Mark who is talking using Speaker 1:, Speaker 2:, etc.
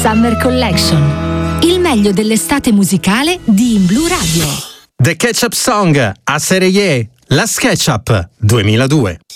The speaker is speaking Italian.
Speaker 1: Summer Collection. Il meglio dell'estate musicale di In Blu Radio.
Speaker 2: The Ketchup Song a Serie E, la SketchUp 2002.